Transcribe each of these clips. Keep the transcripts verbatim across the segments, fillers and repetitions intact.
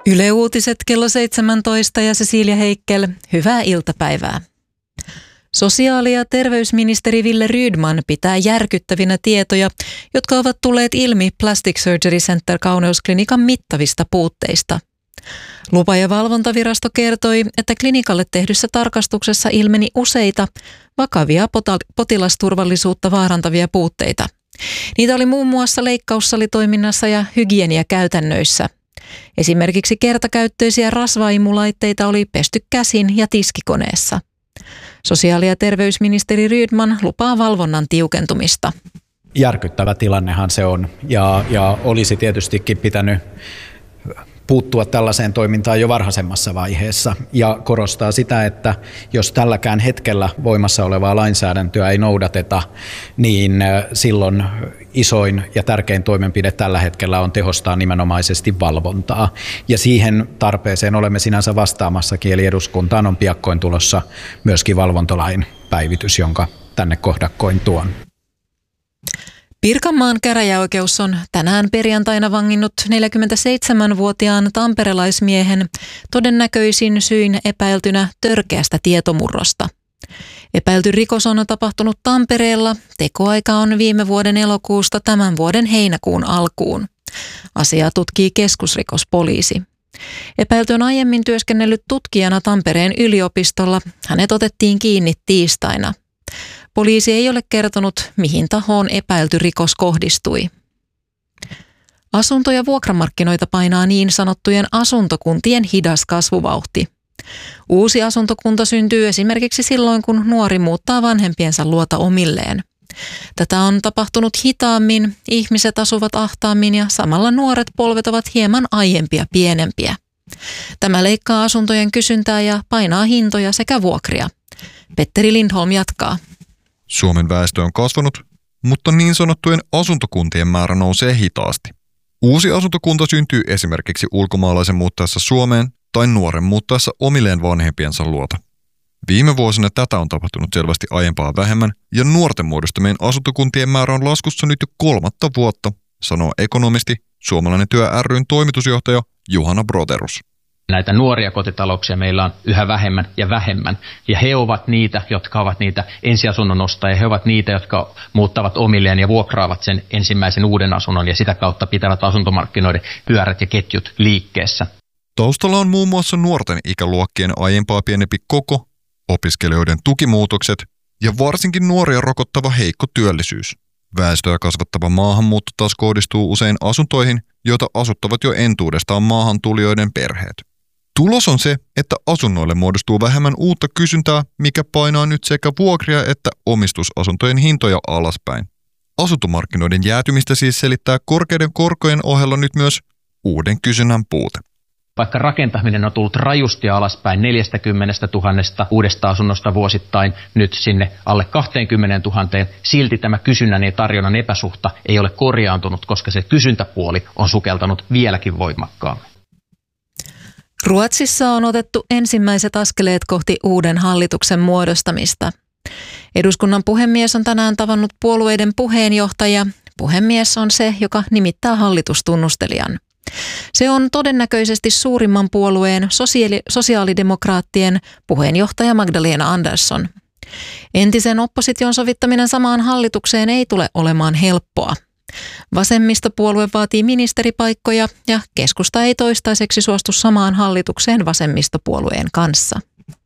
Yle Uutiset kello seitsemäntoista ja Cecilia Heikkel, hyvää iltapäivää. Sosiaali- ja terveysministeri Wille Rydman pitää järkyttävinä tietoja, jotka ovat tulleet ilmi Plastic Surgery Center -kauneusklinikan mittavista puutteista. Lupa- ja valvontavirasto kertoi, että klinikalle tehdyssä tarkastuksessa ilmeni useita vakavia potilasturvallisuutta vaarantavia puutteita. Niitä oli muun muassa leikkaussalitoiminnassa ja hygieniakäytännöissä. Esimerkiksi kertakäyttöisiä rasvaimulaitteita oli pesty käsin ja tiskikoneessa. Sosiaali- ja terveysministeri Rydman lupaa valvonnan tiukentumista. Järkyttävä tilannehan se on ja, ja olisi tietystikin pitänyt puuttua tällaiseen toimintaan jo varhaisemmassa vaiheessa ja korostaa sitä, että jos tälläkään hetkellä voimassa olevaa lainsäädäntöä ei noudateta, niin silloin isoin ja tärkein toimenpide tällä hetkellä on tehostaa nimenomaisesti valvontaa. Ja siihen tarpeeseen olemme sinänsä vastaamassakin, eli eduskuntaan on piakkoin tulossa myöskin valvontalain päivitys, jonka tänne kohdakkoin tuon. Pirkanmaan käräjäoikeus on tänään perjantaina vanginnut neljäkymmentäseitsemänvuotiaan tamperelaismiehen todennäköisin syin epäiltynä törkeästä tietomurrosta. Epäilty rikos on tapahtunut Tampereella. Tekoaika on viime vuoden elokuusta tämän vuoden heinäkuun alkuun. Asiaa tutkii keskusrikospoliisi. Epäilty on aiemmin työskennellyt tutkijana Tampereen yliopistolla. Hänet otettiin kiinni tiistaina. Poliisi ei ole kertonut, mihin tahoon epäilty rikos kohdistui. Asunto- ja vuokramarkkinoita painaa niin sanottujen asuntokuntien hidas kasvuvauhti. Uusi asuntokunta syntyy esimerkiksi silloin, kun nuori muuttaa vanhempiensa luota omilleen. Tätä on tapahtunut hitaammin, ihmiset asuvat ahtaammin ja samalla nuoret polvet ovat hieman aiempia pienempiä. Tämä leikkaa asuntojen kysyntää ja painaa hintoja sekä vuokria. Petteri Lindholm jatkaa. Suomen väestö on kasvanut, mutta niin sanottujen asuntokuntien määrä nousee hitaasti. Uusi asuntokunta syntyy esimerkiksi ulkomaalaisen muuttaessa Suomeen tai nuoren muuttaessa omilleen vanhempiensa luota. Viime vuosina tätä on tapahtunut selvästi aiempaa vähemmän ja nuorten muodostamien asuntokuntien määrä on laskussa nyt jo kolmatta vuotta, sanoo ekonomisti, Suomalainen työ ry:n toimitusjohtaja Juhana Broderus. Näitä nuoria kotitalouksia meillä on yhä vähemmän ja vähemmän, ja he ovat niitä, jotka ovat niitä ensiasunnon ostajia, he ovat niitä, jotka muuttavat omilleen ja vuokraavat sen ensimmäisen uuden asunnon, ja sitä kautta pitävät asuntomarkkinoiden pyörät ja ketjut liikkeessä. Taustalla on muun muassa nuorten ikäluokkien aiempaa pienempi koko, opiskelijoiden tukimuutokset ja varsinkin nuoria rokottava heikko työllisyys. Väestöä kasvattava maahanmuutto taas kohdistuu usein asuntoihin, joita asuttavat jo entuudestaan maahantulijoiden perheet. Tulos on se, että asunnoille muodostuu vähemmän uutta kysyntää, mikä painaa nyt sekä vuokria että omistusasuntojen hintoja alaspäin. Asuntomarkkinoiden jäätymistä siis selittää korkeiden korkojen ohella nyt myös uuden kysynnän puute. Vaikka rakentaminen on tullut rajusti alaspäin neljäkymmentätuhatta uudesta asunnosta vuosittain nyt sinne alle kaksikymmentätuhatta, silti tämä kysynnän ja tarjonnan epäsuhta ei ole korjaantunut, koska se kysyntäpuoli on sukeltanut vieläkin voimakkaammin. Ruotsissa on otettu ensimmäiset askeleet kohti uuden hallituksen muodostamista. Eduskunnan puhemies on tänään tavannut puolueiden puheenjohtajia. Puhemies on se, joka nimittää hallitustunnustelijan. Se on todennäköisesti suurimman puolueen sosiaali- sosiaalidemokraattien puheenjohtaja Magdalena Andersson. Entisen opposition sovittaminen samaan hallitukseen ei tule olemaan helppoa. Vasemmistopuolue vaatii ministeripaikkoja ja keskusta ei toistaiseksi suostu samaan hallitukseen vasemmistopuolueen kanssa.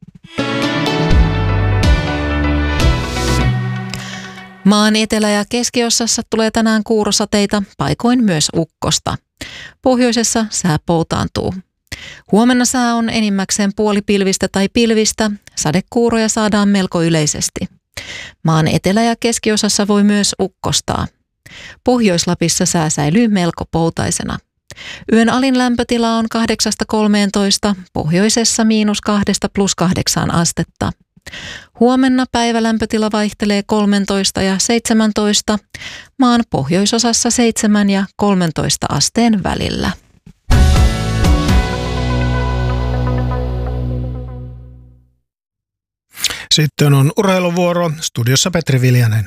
Maan etelä- ja keskiosassa tulee tänään kuurosateita, paikoin myös ukkosta. Pohjoisessa sää poutaantuu. Huomenna sää on enimmäkseen puolipilvistä tai pilvistä, sadekuuroja saadaan melko yleisesti. Maan etelä- ja keskiosassa voi myös ukkostaa. Pohjois-Lapissa sää säilyy melko poutaisena. Yön alin lämpötila on kahdeksasta kolmeentoista, pohjoisessa miinus kahdesta plus kahdeksaan astetta. Huomenna päivälämpötila vaihtelee kolmetoista ja seitsemäntoista, maan pohjoisosassa seitsemän ja kolmentoista asteen välillä. Sitten on urheiluvuoro, studiossa Petri Viljanen.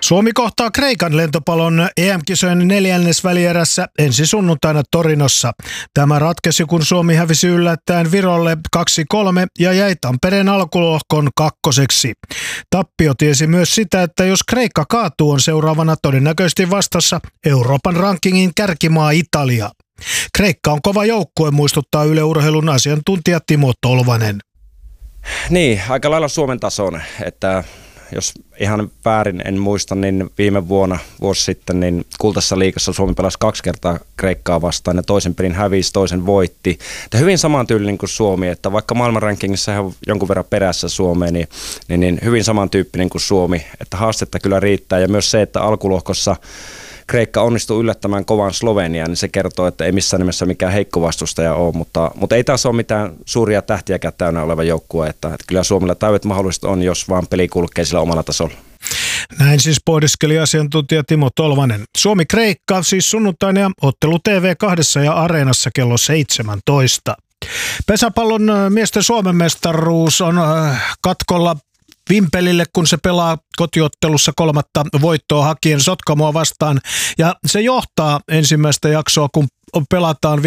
Suomi kohtaa Kreikan lentopallon E M-kisojen neljännesvälierässä ensi sunnuntaina Torinossa. Tämä ratkesi, kun Suomi hävisi yllättäen Virolle kaksi kolme ja jäi Tampereen alkulohkon kakkoseksi. Tappio tiesi myös sitä, että jos Kreikka kaatuu, on seuraavana todennäköisesti vastassa Euroopan rankingin kärkimaa Italia. Kreikka on kova joukkue, muistuttaa Yle Urheilun asiantuntija Timo Tolvanen. Niin, aika lailla Suomen tason, että jos ihan väärin en muista, niin viime vuonna, vuosi sitten, niin Kultaisessa liigassa Suomi pelasi kaksi kertaa Kreikkaa vastaan ja toisen pelin hävisi, toisen voitti. Että hyvin samantyylinen kuin Suomi, että vaikka maailmanrankingissa he on jonkun verran perässä Suomeen, niin, niin, niin hyvin samantyyppinen kuin Suomi, että haastetta kyllä riittää ja myös se, että alkulohkossa Kreikka onnistui yllättämään kovan Sloveniaan, niin se kertoo, että ei missään nimessä mikään heikko vastustaja ole, mutta, mutta ei taas ole mitään suuria tähtiäkään täynnä oleva joukkue, että, että kyllä Suomella täydet mahdollisuudet on, jos vaan peli kulkee sillä omalla tasolla. Näin siis pohdiskeli asiantuntija Timo Tolvanen. Suomi-Kreikka siis sunnuntaina ottelu T V kaksi ja Areenassa kello seitsemäntoista. Pesäpallon miesten Suomen mestaruus on katkolla Vimpelille, kun se pelaa kotiottelussa kolmatta voittoa hakien Sotkamoa vastaan. Ja se johtaa ensimmäistä jaksoa, kun pelataan